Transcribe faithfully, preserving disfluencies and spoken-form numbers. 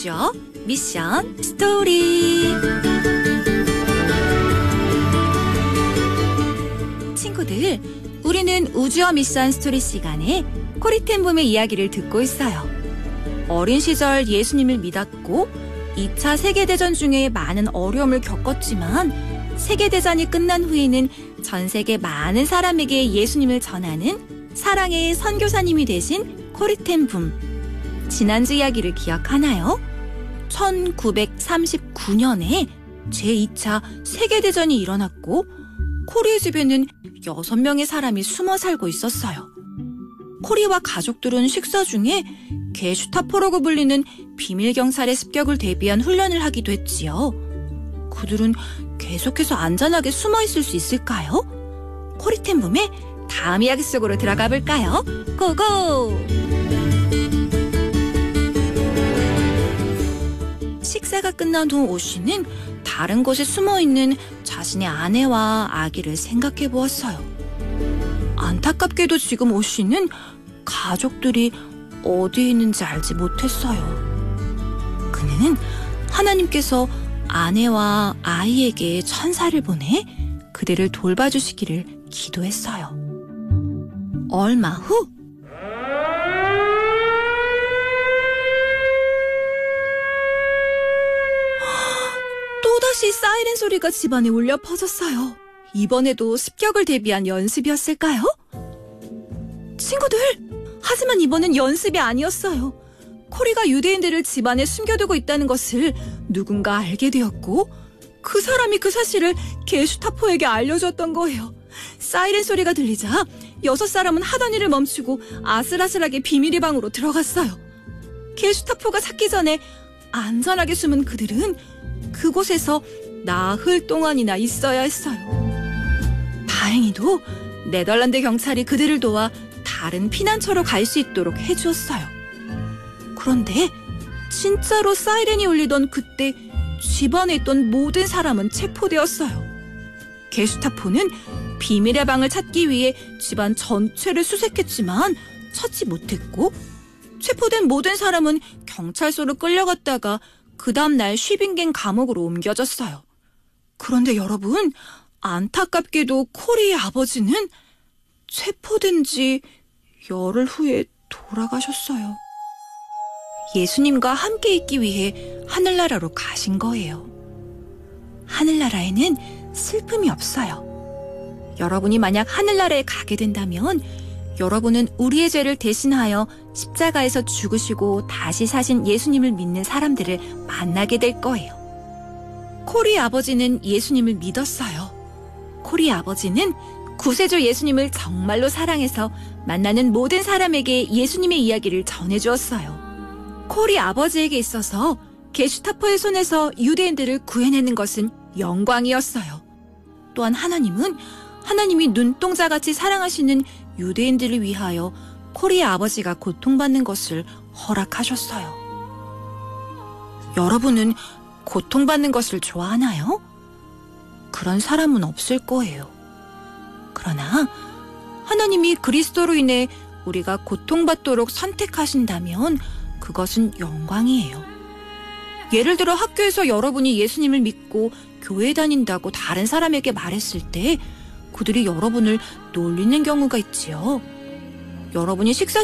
우주어 미션 스토리. 친구들, 우리는 우주어 미션 스토리 시간에 코리텐붐의 이야기를 듣고 있어요. 어린 시절 예수님을 믿었고 이 차 세계대전 중에 많은 어려움을 겪었지만 세계대전이 끝난 후에는 전 세계 많은 사람에게 예수님을 전하는 사랑의 선교사님이 되신 코리텐붐. 지난주 이야기를 기억하나요? 천구백삼십구 년에 제이 차 세계대전이 일어났고 코리의 집에는 여섯 명의 사람이 숨어 살고 있었어요. 코리와 가족들은 식사 중에 게슈타포라고 불리는 비밀 경찰의 습격을 대비한 훈련을 하기도 했지요. 그들은 계속해서 안전하게 숨어 있을 수 있을까요? 코리텐붐의 다음 이야기 속으로 들어가 볼까요? 고고! 식사가 끝난 후 오 씨는 다른 곳에 숨어있는 자신의 아내와 아기를 생각해 보았어요. 안타깝게도 지금 오 씨는 가족들이 어디에 있는지 알지 못했어요. 그는 하나님께서 아내와 아이에게 천사를 보내 그들을 돌봐주시기를 기도했어요. 얼마 후 또다시 사이렌 소리가 집안에 울려 퍼졌어요. 이번에도 습격을 대비한 연습이었을까요? 친구들! 하지만 이번엔 연습이 아니었어요. 코리가 유대인들을 집안에 숨겨두고 있다는 것을 누군가 알게 되었고 그 사람이 그 사실을 게슈타포에게 알려줬던 거예요. 사이렌 소리가 들리자 여섯 사람은 하던 일을 멈추고 아슬아슬하게 비밀의 방으로 들어갔어요. 게슈타포가 찾기 전에 안전하게 숨은 그들은 그곳에서 나흘 동안이나 있어야 했어요. 다행히도 네덜란드 경찰이 그들을 도와 다른 피난처로 갈 수 있도록 해주었어요. 그런데 진짜로 사이렌이 울리던 그때 집안에 있던 모든 사람은 체포되었어요. 게슈타포는 비밀의 방을 찾기 위해 집안 전체를 수색했지만 찾지 못했고 체포된 모든 사람은 경찰서로 끌려갔다가 그 다음날 쉬빙갱 감옥으로 옮겨졌어요. 그런데 여러분, 안타깝게도 코리의 아버지는 체포된 지 열흘 후에 돌아가셨어요. 예수님과 함께 있기 위해 하늘나라로 가신 거예요. 하늘나라에는 슬픔이 없어요. 여러분이 만약 하늘나라에 가게 된다면 여러분은 우리의 죄를 대신하여 십자가에서 죽으시고 다시 사신 예수님을 믿는 사람들을 만나게 될 거예요. 코리 아버지는 예수님을 믿었어요. 코리 아버지는 구세주 예수님을 정말로 사랑해서 만나는 모든 사람에게 예수님의 이야기를 전해주었어요. 코리 아버지에게 있어서 게슈타포의 손에서 유대인들을 구해내는 것은 영광이었어요. 또한 하나님은 하나님이 눈동자같이 사랑하시는 유대인들을 위하여 코리의 아버지가 고통받는 것을 허락하셨어요. 여러분은 고통받는 것을 좋아하나요? 그런 사람은 없을 거예요. 그러나 하나님이 그리스도로 인해 우리가 고통받도록 선택하신다면 그것은 영광이에요. 예를 들어 학교에서 여러분이 예수님을 믿고 교회 다닌다고 다른 사람에게 말했을 때 그들이 여러분을 놀리는 경우가 있지요. 여러분이 식사